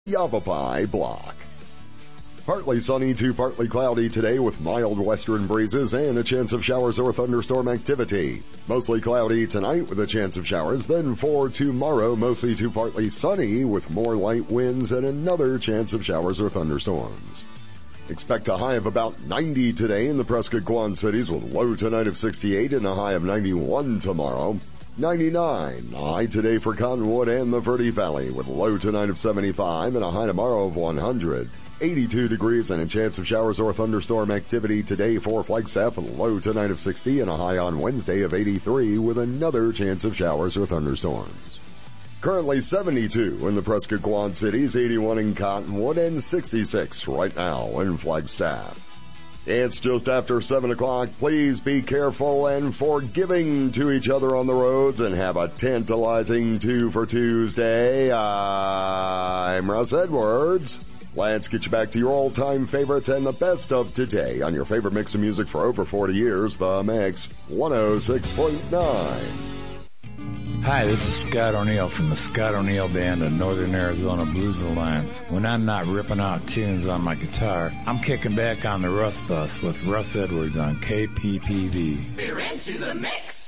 Yavapai block. Partly sunny to partly cloudy today with mild western breezes and a chance of showers or thunderstorm activity. Mostly cloudy tonight with a chance of showers. Then for tomorrow, mostly to partly sunny with more light winds and another chance of showers or thunderstorms. Expect a high of about 90 today in the Prescott Quad Cities with low tonight of 68 and a high of 91 tomorrow. 99 high today for Cottonwood and the Verde Valley with low tonight of 75 and a high tomorrow of 100. 82 degrees and a chance of showers or thunderstorm activity today for Flagstaff with low tonight of 60 and a high on Wednesday of 83 with another chance of showers or thunderstorms. Currently 72 in the Prescott Quad Cities, 81 in Cottonwood, and 66 right now in Flagstaff. It's just after 7 o'clock. Please be careful and forgiving to each other on the roads and have a tantalizing 2 for Tuesday. I'm Russ Edwards. Let's get you back to your all-time favorites and the best of today on your favorite mix of music for over 40 years, The Mix 106.9. Hi, this is Scott O'Neill from the Scott O'Neill Band of Northern Arizona Blues Alliance. When I'm not ripping out tunes on my guitar, I'm kicking back on the Russ Bus with Russ Edwards on KPPV. We're into the mix.